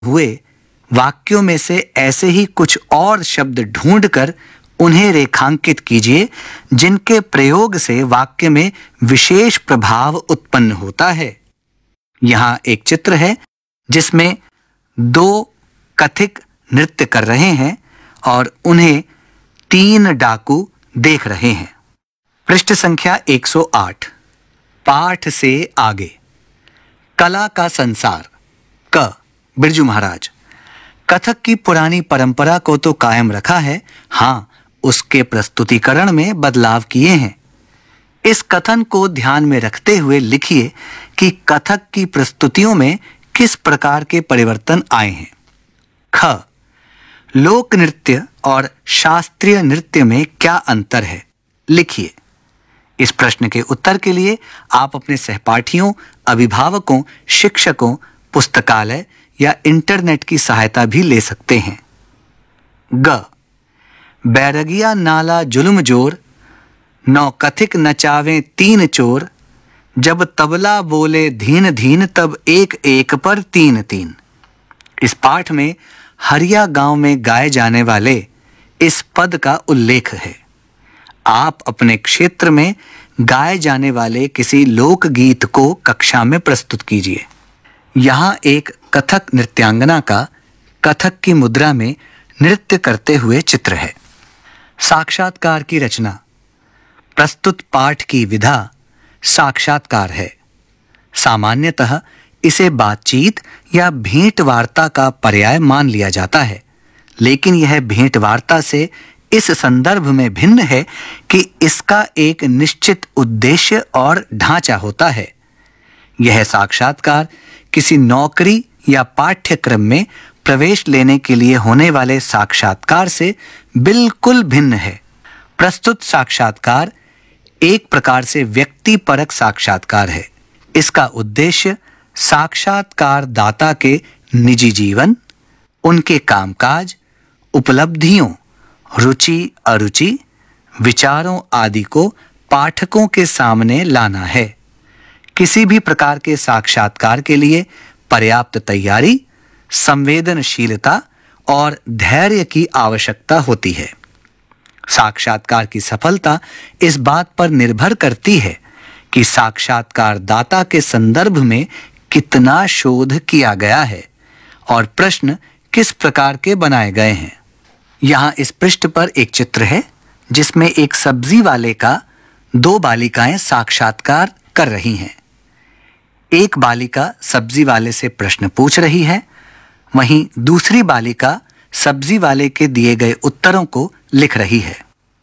हुए वाक्यों में से ऐसे ही कुछ और शब्द ढूंढकर उन्हें रेखांकित कीजिए जिनके प्रयोग से वाक्य में विशेष प्रभाव उत्पन्न होता है। यहाँ एक चित्र है जिसमें दो कथिक नृत्य कर रहे हैं और उन्हें 3 डाकू देख रहे हैं। पृष्ठ संख्या 108। पाठ से आगे। कला का संसार। क बिरजू महाराज। कथक की पुरानी परंपरा को तो कायम रखा है, हाँ, उसके प्रस्तुतिकरण में बदलाव किए हैं। इस कथन को ध्यान में रखते हुए लिखिए कि कथक की प्रस्तुतियों में किस प्रकार के परिवर्तन आए हैं। ख लोक नृत्य और शास्त्रीय नृत्य में क्या अंतर है, लिखिए। इस प्रश्न के उत्तर के लिए आप अपने सहपाठियों, अभिभावकों, शिक्षकों, पुस्तकालय या इंटरनेट की सहायता भी ले सकते हैं। ग बैरगिया नाला जुल्म जोर, नौ कथिक नचावें 3 चोर, जब तबला बोले धीन धीन तब एक एक पर 3 3। इस पाठ में हरिया गांव में गाए जाने वाले इस पद का उल्लेख है। आप अपने क्षेत्र में गाए जाने वाले किसी लोकगीत को कक्षा में प्रस्तुत कीजिए। यहाँ एक कथक नृत्यांगना का कथक की मुद्रा में नृत्य करते हुए चित्र है। साक्षात्कार की रचना। प्रस्तुत पाठ की विधा साक्षात्कार है। सामान्यतः इसे बातचीत या भेंट वार्ता का पर्याय मान लिया जाता है, लेकिन यह भेंट वार्ता से इस संदर्भ में भिन्न है कि इसका एक निश्चित उद्देश्य और ढांचा होता है। यह साक्षात्कार किसी नौकरी या पाठ्यक्रम में प्रवेश लेने के लिए होने वाले साक्षात्कार से बिल्कुल भिन्न है। प्रस्तुत साक्षात्कार एक प्रकार से व्यक्तिपरक साक्षात्कार है। इसका उद्देश्य साक्षात्कार दाता के निजी जीवन, उनके कामकाज, उपलब्धियों, रुचि अरुचि, विचारों आदि को पाठकों के सामने लाना है। किसी भी प्रकार के साक्षात्कार के लिए पर्याप्त तैयारी, संवेदनशीलता और धैर्य की आवश्यकता होती है। साक्षात्कार की सफलता इस बात पर निर्भर करती है कि साक्षात्कार दाता के संदर्भ में कितना शोध किया गया है और प्रश्न किस प्रकार के बनाए गए हैं। यहाँ इस पृष्ठ पर एक चित्र है जिसमें एक सब्जी वाले का 2 बालिकाएं साक्षात्कार कर रही हैं। एक बालिका सब्जी वाले से प्रश्न पूछ रही है, वहीं दूसरी बालिका सब्जी वाले के दिए गए उत्तरों को लिख रही है।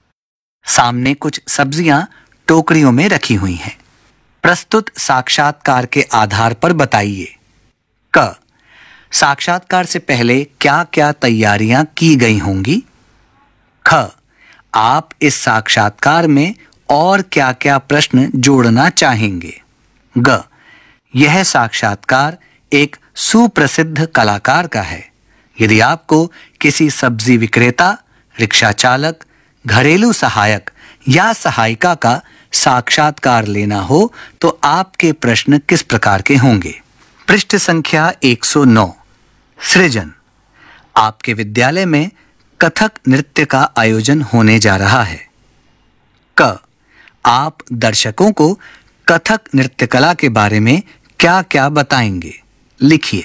सामने कुछ सब्जियां टोकरियों में रखी हुई हैं। प्रस्तुत साक्षात्कार के आधार पर बताइए। क साक्षात्कार से पहले क्या-क्या तैयारियां की गई होंगी? ख आप इस साक्षात्कार में और क्या-क्या प्रश्न जोड़ना चाहेंगे? ग यह साक्षात्कार एक सुप्रसिद्ध कलाकार का है। यदि आपको किसी सब्जी विक्रेता, रिक्शा चालक, घरेलू सहायक या सहायिका का साक्षात्कार लेना हो तो आपके प्रश्न किस प्रकार के होंगे? पृष्ठ संख्या 109। सृजन। आपके विद्यालय में कथक नृत्य का आयोजन होने जा रहा है। क आप दर्शकों को कथक नृत्य कला के बारे में क्या-क्या बताएंगे? लिखिए।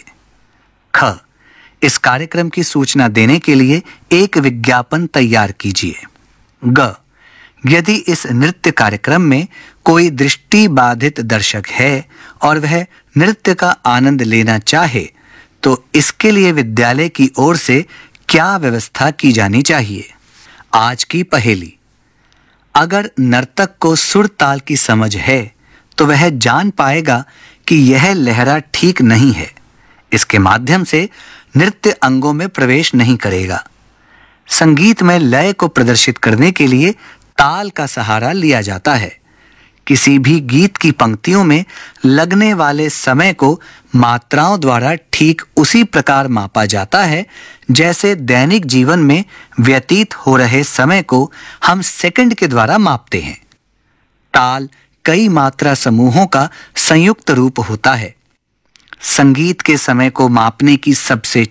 ख इस कार्यक्रम की सूचना देने के लिए एक विज्ञापन तैयार कीजिए। ग यदि इस नृत्य कार्यक्रम में कोई दृष्टि बाधित दर्शक है और वह नृत्य का आनंद लेना चाहे तो इसके लिए विद्यालय की ओर से क्या व्यवस्था की जानी चाहिए? आज की पहेली। अगर नर्तक को सुर ताल की समझ है तो वह जान पाएगा कि यह लहरा ठीक नहीं है। इसके माध्यम से नृत्य अंगों में प्रवेश नहीं करेगा। संगीत में लय को प्रदर्शित करने के लिए ताल का सहारा लिया जाता है। किसी भी गीत की पंक्तियों में लगने वाले समय को मात्राओं द्वारा ठीक उसी प्रकार मापा जाता है जैसे दैनिक जीवन में व्यतीत हो रहे समय को हम सेकंड के द्वारा मापते हैं। ताल कई मात्रा समूहों का संयुक्त रूप होता है। संगीत के समय को मापने की सबसे